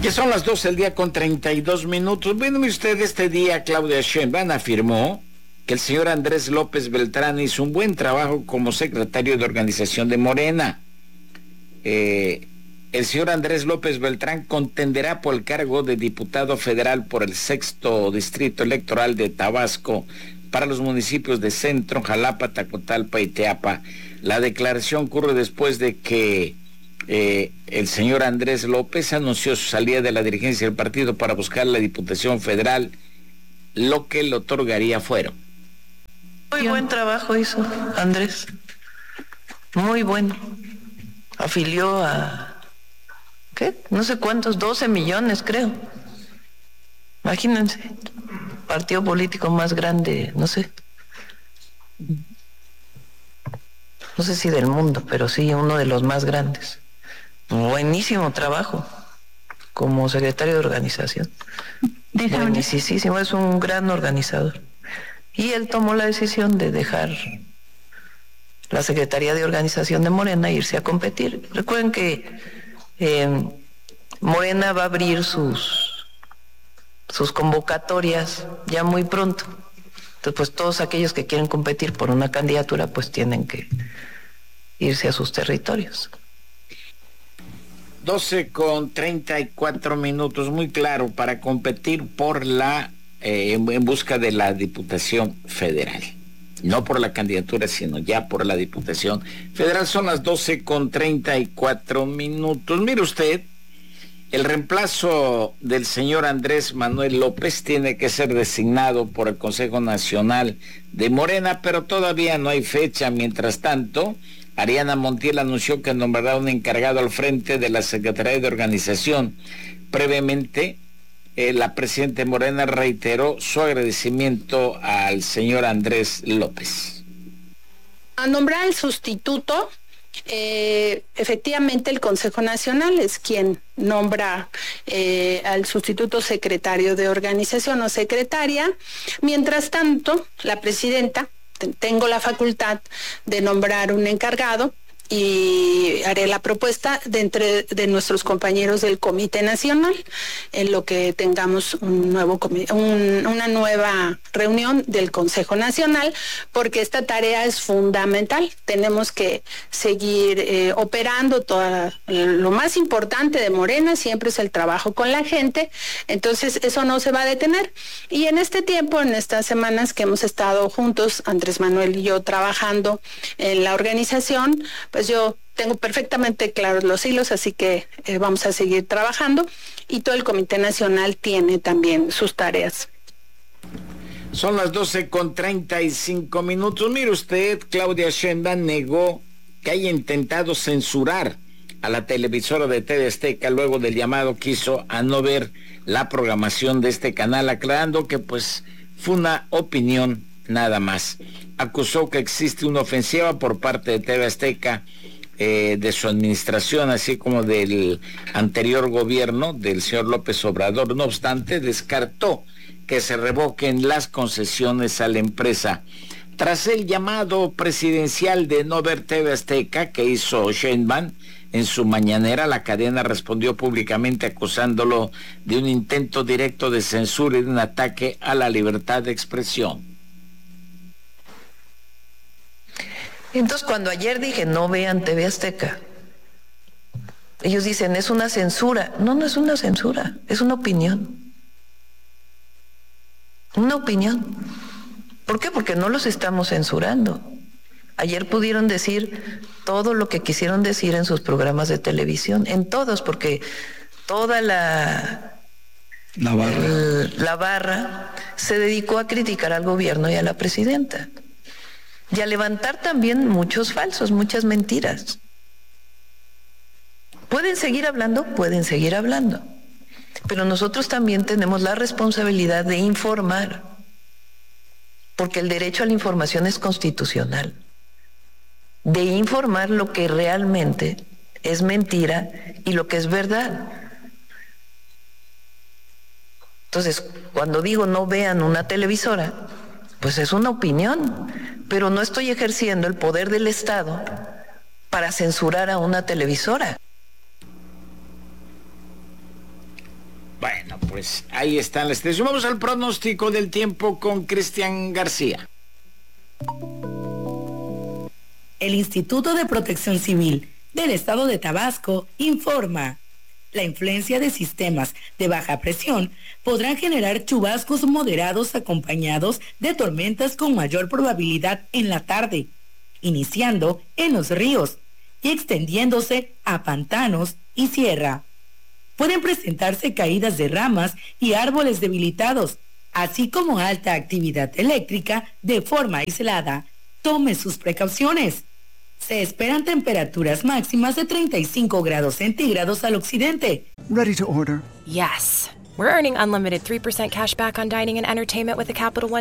Ya son las 12 del día con 32 minutos. Bueno, usted, este día Claudia Sheinbaum afirmó que el señor Andrés López Beltrán hizo un buen trabajo como secretario de organización de Morena. El señor Andrés López Beltrán contenderá por el cargo de diputado federal por el 6º Distrito Electoral de Tabasco para los municipios de Centro, Jalapa, Tacotalpa y Teapa. La declaración ocurre después de que el señor Andrés López anunció su salida de la dirigencia del partido para buscar la Diputación Federal, lo que le otorgaría fuero. Muy buen trabajo hizo Andrés, muy bueno. Afilió a, ¿qué? No sé cuántos, 12 millones creo. Imagínense, partido político más grande, no sé si del mundo, pero sí uno de los más grandes. Buenísimo trabajo como secretario de organización. Buenísimo, es un gran organizador. Y él tomó la decisión de dejar la Secretaría de Organización de Morena e irse a competir. Recuerden que Morena va a abrir sus convocatorias ya muy pronto. Entonces, pues todos aquellos que quieren competir por una candidatura, pues tienen que irse a sus territorios. 12 con 34 minutos, muy claro, para competir por en busca de la Diputación Federal. No por la candidatura, sino ya por la Diputación Federal. Son las 12 con 34 minutos. Mire usted, el reemplazo del señor Andrés Manuel López tiene que ser designado por el Consejo Nacional de Morena, pero todavía no hay fecha. Mientras tanto, Ariana Montiel anunció que nombrará un encargado al frente de la Secretaría de Organización. Previamente, la presidenta Morena reiteró su agradecimiento al señor Andrés López. A nombrar el sustituto, efectivamente el Consejo Nacional es quien nombra al sustituto secretario de organización o secretaria. Mientras tanto, la presidenta, tengo la facultad de nombrar un encargado y haré la propuesta de nuestros compañeros del Comité Nacional en lo que tengamos una nueva reunión del Consejo Nacional, porque esta tarea es fundamental. Tenemos que seguir operando. Lo más importante de Morena siempre es el trabajo con la gente, entonces eso no se va a detener. Y en este tiempo, en estas semanas que hemos estado juntos, Andrés Manuel y yo, trabajando en la organización, pues yo tengo perfectamente claros los hilos, así que vamos a seguir trabajando, y todo el Comité Nacional tiene también sus tareas. Son las 12 con 35 minutos. Mire usted, Claudia Sheinbaum negó que haya intentado censurar a la televisora de TV Azteca luego del llamado que hizo a no ver la programación de este canal, aclarando que pues fue una opinión nada más. Acusó que existe una ofensiva por parte de TV Azteca, de su administración, así como del anterior gobierno del señor López Obrador. No obstante, descartó que se revoquen las concesiones a la empresa. Tras el llamado presidencial de no ver TV Azteca que hizo Sheinbaum en su mañanera, la cadena respondió públicamente acusándolo de un intento directo de censura y de un ataque a la libertad de expresión. Entonces, cuando ayer dije no vean TV Azteca, ellos dicen es una censura. No, no es una censura, es una opinión. Una opinión. ¿Por qué? Porque no los estamos censurando. Ayer pudieron decir todo lo que quisieron decir en sus programas de televisión, en todos, porque toda la barra se dedicó a criticar al gobierno y a la presidenta. Y a levantar también muchos falsos, muchas mentiras. ¿Pueden seguir hablando? Pueden seguir hablando. Pero nosotros también tenemos la responsabilidad de informar, porque el derecho a la información es constitucional. De informar lo que realmente es mentira y lo que es verdad. Entonces, cuando digo no vean una televisora, pues es una opinión, pero no estoy ejerciendo el poder del Estado para censurar a una televisora. Bueno, pues ahí está la estación. Vamos al pronóstico del tiempo con Cristian García. El Instituto de Protección Civil del Estado de Tabasco informa: la influencia de sistemas de baja presión podrán generar chubascos moderados acompañados de tormentas con mayor probabilidad en la tarde, iniciando en los ríos y extendiéndose a pantanos y sierra. Pueden presentarse caídas de ramas y árboles debilitados, así como alta actividad eléctrica de forma aislada. Tome sus precauciones. Se esperan temperaturas máximas de 35 grados centígrados al occidente. Ready to order? Yes. We're earning unlimited 3% cash back on dining and entertainment with the Capital One